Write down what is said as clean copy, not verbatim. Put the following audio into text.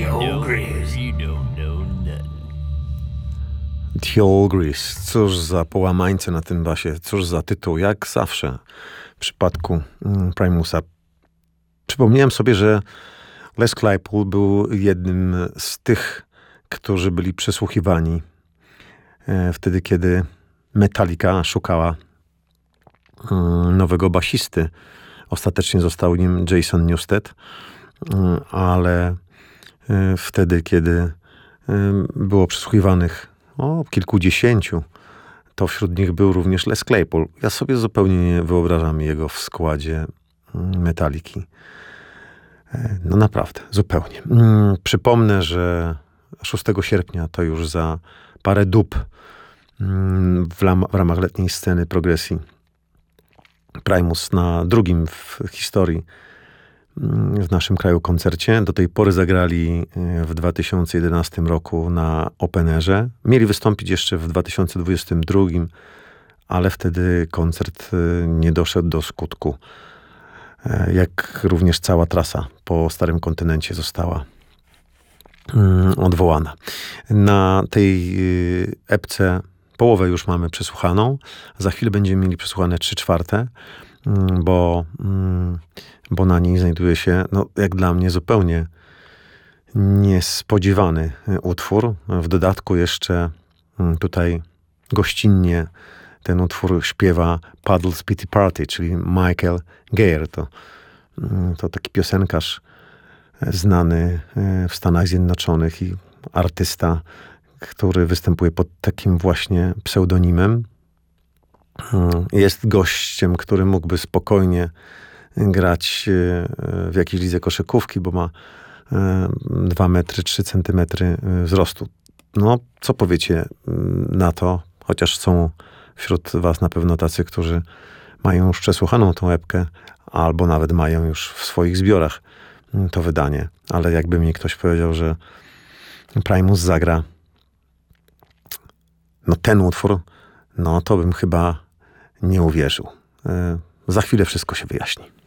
The Old Grease. Cóż za połamańce na tym basie, cóż za tytuł, jak zawsze w przypadku Primusa. Przypomniałem sobie, że Les Claypool był jednym z tych, którzy byli przesłuchiwani wtedy, kiedy Metallica szukała nowego basisty. Ostatecznie został nim Jason Newsted, ale wtedy, kiedy było przesłuchiwanych kilkudziesięciu, to wśród nich był również Les Claypool. Ja sobie zupełnie nie wyobrażam jego w składzie Metalliki. No naprawdę, zupełnie. Przypomnę, że 6 sierpnia to już za parę dób w ramach letniej sceny progresji Primus na drugim w historii w naszym kraju koncercie. Do tej pory zagrali w 2011 roku na Open Airze. Mieli wystąpić jeszcze w 2022, ale wtedy koncert nie doszedł do skutku. Jak również cała trasa po Starym Kontynencie została odwołana. Na tej epce połowę już mamy przesłuchaną. Za chwilę będziemy mieli przesłuchane 3/4, bo na niej znajduje się, jak dla mnie, zupełnie niespodziewany utwór. W dodatku jeszcze tutaj gościnnie ten utwór śpiewa Puddle's Pity Party, czyli Michael Gere. To taki piosenkarz znany w Stanach Zjednoczonych i artysta, który występuje pod takim właśnie pseudonimem. Jest gościem, który mógłby spokojnie grać w jakiejś lidze koszykówki, bo ma 2 metry, 3 centymetry wzrostu. Co powiecie na to? Chociaż są wśród was na pewno tacy, którzy mają już przesłuchaną tą epkę, albo nawet mają już w swoich zbiorach to wydanie. Ale jakby mi ktoś powiedział, że Primus zagra ten utwór, to bym chyba nie uwierzył. Za chwilę wszystko się wyjaśni.